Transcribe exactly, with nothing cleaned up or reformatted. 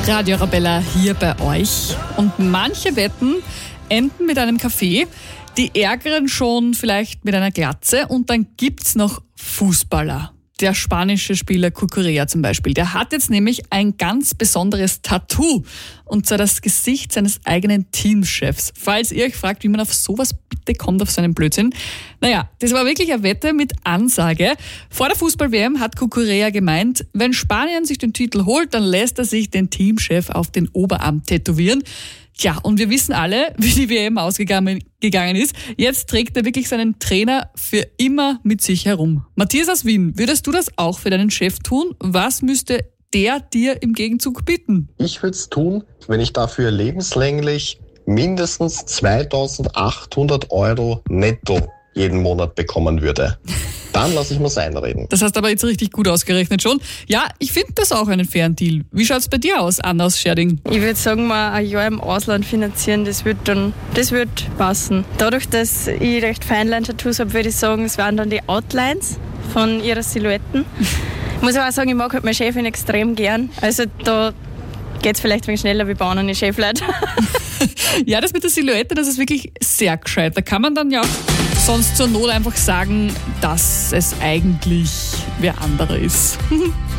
Radio Arabella hier bei euch. Und manche Wetten enden mit einem Kaffee, die Ärgeren schon vielleicht mit einer Glatze. Und dann gibt's noch Fußballer. Der spanische Spieler Cucurella zum Beispiel, der hat jetzt nämlich ein ganz besonderes Tattoo. Und zwar das Gesicht seines eigenen Teamchefs. Falls ihr euch fragt, wie man auf sowas bitte kommt, auf so einen Blödsinn. Naja, das war wirklich eine Wette mit Ansage. Vor der Fußball-W M hat Cucurella gemeint, wenn Spanien sich den Titel holt, dann lässt er sich den Teamchef auf den Oberarm tätowieren. Tja, und wir wissen alle, wie die W M ausgegangen gegangen ist. Jetzt trägt er wirklich seinen Trainer für immer mit sich herum. Matthias aus Wien, würdest du das auch für deinen Chef tun? Was müsste der dir im Gegenzug bieten? Ich würde es tun, wenn ich dafür lebenslänglich mindestens zweitausendachthundert Euro netto jeden Monat bekommen würde. Dann lasse ich mir's einreden. Das hast aber jetzt richtig gut ausgerechnet schon. Ja, ich finde das auch einen fairen Deal. Wie schaut's bei dir aus, Anna aus Scherding? Ich würde sagen, mal ein Jahr im Ausland finanzieren, das wird dann, das wird passen. Dadurch, dass ich recht Feinline-Tattoos habe, würde ich sagen, es wären dann die Outlines von ihrer Silhouetten. Ich muss aber auch sagen, ich mag halt meine Chefin extrem gern. Also da geht's vielleicht ein wenig schneller wie bei anderen Chefleuten. Ja, das mit der Silhouette, das ist wirklich sehr gescheit. Da kann man dann ja auch sonst zur Not einfach sagen, dass es eigentlich wer anderer ist.